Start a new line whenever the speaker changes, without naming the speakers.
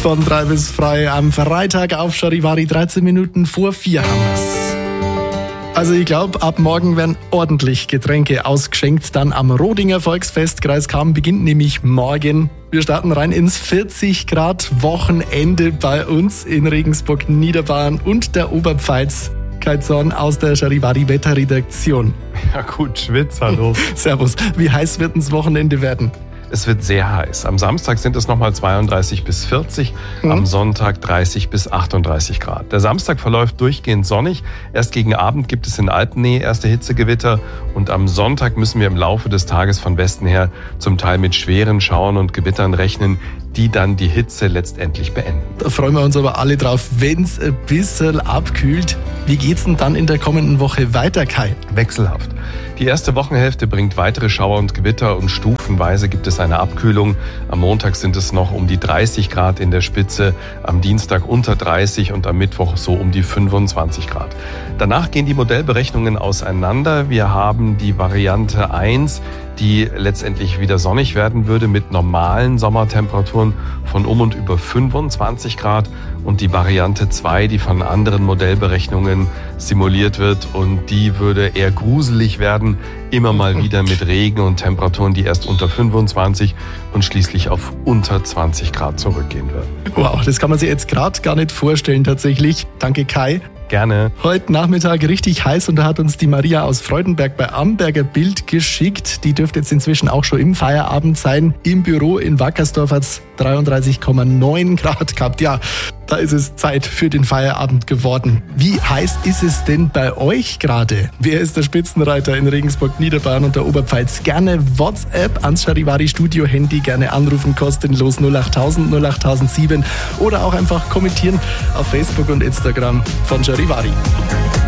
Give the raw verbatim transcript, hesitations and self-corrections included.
Von drei bis frei am Freitag auf Charivari, dreizehn Minuten vor vier haben wir's. Also ich glaube, ab morgen werden ordentlich Getränke ausgeschenkt. Dann am Rodinger Volksfest Kreis Cham beginnt nämlich morgen. Wir starten rein ins vierzig Grad Wochenende bei uns in Regensburg, Niederbayern und der Oberpfalz. Kai Zorn aus der Charivari Wetterredaktion.
Ja gut, Schwitz, hallo.
Servus. Wie heiß wird das Wochenende werden?
Es wird sehr heiß. Am Samstag sind es nochmal zweiunddreißig bis vierzig, mhm. am Sonntag dreißig bis achtunddreißig Grad. Der Samstag verläuft durchgehend sonnig. Erst gegen Abend gibt es in Alpennähe erste Hitzegewitter und am Sonntag müssen wir im Laufe des Tages von Westen her zum Teil mit schweren Schauern und Gewittern rechnen, die dann die Hitze letztendlich beenden.
Da freuen wir uns aber alle drauf, wenn es ein bisschen abkühlt. Wie geht's denn dann in der kommenden Woche weiter, Kai?
Wechselhaft. Die erste Wochenhälfte bringt weitere Schauer und Gewitter und stufenweise gibt es eine Abkühlung. Am Montag sind es noch um die dreißig Grad in der Spitze, am Dienstag unter dreißig und am Mittwoch so um die fünfundzwanzig Grad. Danach gehen die Modellberechnungen auseinander. Wir haben die Variante eins, die letztendlich wieder sonnig werden würde mit normalen Sommertemperaturen von um und über fünfundzwanzig Grad und die Variante zwei, die von anderen Modellberechnungen simuliert wird und die würde eher gruselig werden, immer mal wieder mit Regen und Temperaturen, die erst unter fünfundzwanzig und schließlich auf unter zwanzig Grad zurückgehen würden.
Wow, das kann man sich jetzt gerade gar nicht vorstellen tatsächlich. Danke Kai.
Gerne.
Heute Nachmittag richtig heiß und da hat uns die Maria aus Freudenberg bei Amberger Bild geschickt. Die dürfte jetzt inzwischen auch schon im Feierabend sein. Im Büro in Wackersdorf hat es dreiunddreißig Komma neun Grad gehabt. Ja, da ist es Zeit für den Feierabend geworden. Wie heiß ist es denn bei euch gerade? Wer ist der Spitzenreiter in Regensburg, Niederbayern und der Oberpfalz? Gerne WhatsApp ans Charivari Studio Handy, gerne anrufen, kostenlos null acht tausend null acht tausend sieben oder auch einfach kommentieren auf Facebook und Instagram von Charivari.